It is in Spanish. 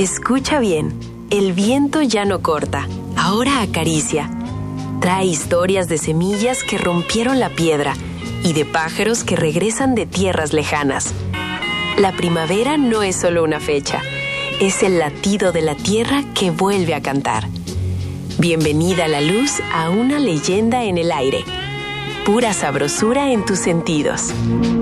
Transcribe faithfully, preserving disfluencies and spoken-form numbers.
Escucha bien, el viento ya no corta, ahora acaricia. Trae historias de semillas que rompieron la piedra y de pájaros que regresan de tierras lejanas. La primavera no es solo una fecha, es el latido de la tierra que vuelve a cantar. Bienvenida la luz a una leyenda en el aire. Pura sabrosura en tus sentidos.